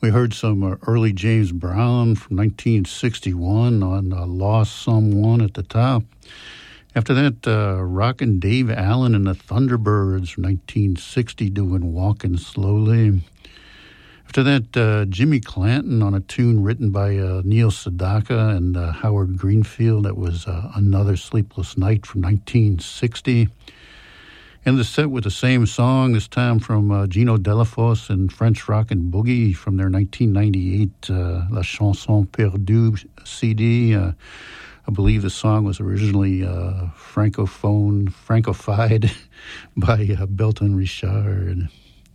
We heard some early James Brown from 1961 on Lost Someone at the top. After that, rockin' Dave Allen and the Thunderbirds from 1960 doing Walkin' Slowly. After that, Jimmy Clanton on a tune written by Neil Sedaka and Howard Greenfield. That was Another Sleepless Night from 1960. And the set with the same song, this time from Gino Delafosse and French Rockin' Boogie from their 1998 La Chanson Perdue CD. I believe the song was originally francophoned by Belton Richard.